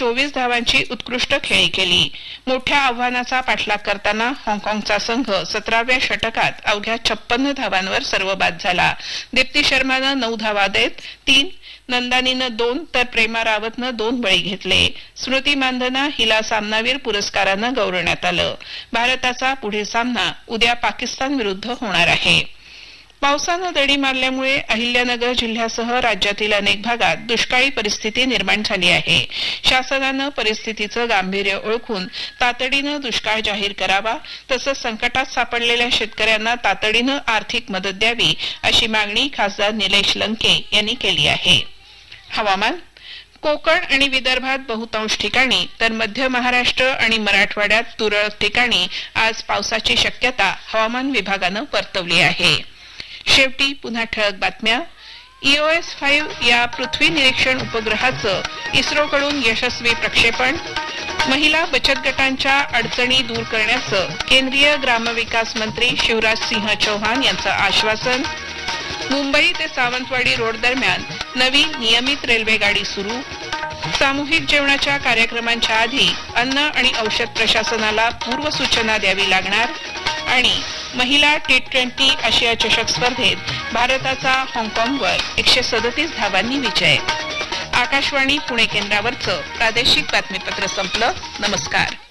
24 धावांची उत्कृष्ट खेळी केली. मोठ्या आव्हानाचा पाठलाग करताना हाँगकाँगचा संघ 17व्या षटकात अवघ्या 56 धावांवर सर्वबाद झाला. दीप्ती शर्मानं 9 धावा देत 3, नंदानीनं 2 तर प्रेमा रावतनं 2 बळी घेतले. स्मृती मानधना हिला सामनावीर पुरस्कारानं गौरवण्यात आलं. भारताचा पुढील सामना उद्या पाकिस्तान विरुद्ध होणार आहे. पावसानं दडी मारल्यामुळे अहिल्यानगर जिल्ह्यासह राज्यातील अनेक भागात दुष्काळी परिस्थिती निर्माण झाली आहे. शासनानं परिस्थितीचं गांभीर्य ओळखून तातडीनं दुष्काळ जाहीर करावा, तसंच संकटात सापडलेल्या शेतकऱ्यांना तातडीनं आर्थिक मदत द्यावी, अशी मागणी खासदार निलेश लंके यांनी केली आहे. हवामान. कोकण आणि विदर्भात बहुतांश ठिकाणी तर मध्य महाराष्ट्र आणि मराठवाड्यात तुरळक ठिकाणी आज पावसाची शक्यता हवामान विभागानं वर्तवली आहे. शेवटी पुन्हा ठळक बातम्या. EOS-5 या पृथ्वी निरीक्षण उपग्रहाचं इस्रोकडून यशस्वी प्रक्षेपण. महिला बचत गटांच्या अडचणी दूर करण्याचं केंद्रीय ग्रामविकास मंत्री शिवराज सिंह चौहान यांचं आश्वासन. मुंबई ते सावंतवाडी रोड दरम्यान नवी नियमित रेल्वे गाडी सुरू. सामूहिक जेवणाच्या कार्यक्रमांच्या आधी अन्न आणि औषध प्रशासनाला पूर्वसूचना द्यावी लागणार. आणि महिला T20 आशिया चषक स्पर्धेत भारताचा हाँगकाँगवर 137 धावांनी विजय. आकाशवाणी पुणे केंद्रावरचं प्रादेशिक बातमीपत्र संपलं. नमस्कार.